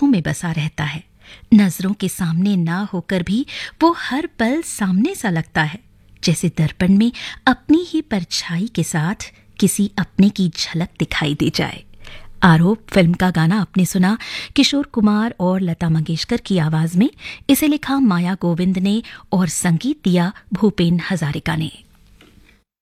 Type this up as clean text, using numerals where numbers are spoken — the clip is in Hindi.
आंखों में बसा रहता है। नजरों के सामने ना होकर भी वो हर पल सामने सा लगता है, जैसे दर्पण में अपनी ही परछाई के साथ किसी अपने की झलक दिखाई दे जाए। आरोप फिल्म का गाना आपने सुना किशोर कुमार और लता मंगेशकर की आवाज में। इसे लिखा माया गोविंद ने और संगीत दिया भूपेन हजारिका ने।